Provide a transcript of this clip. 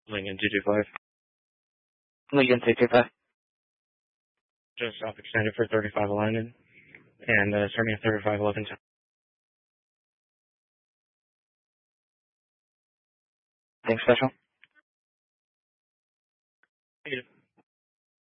Lincoln 225. Lincoln 225. Just off extended for 35 alignment. And starting at 3511. Thing special.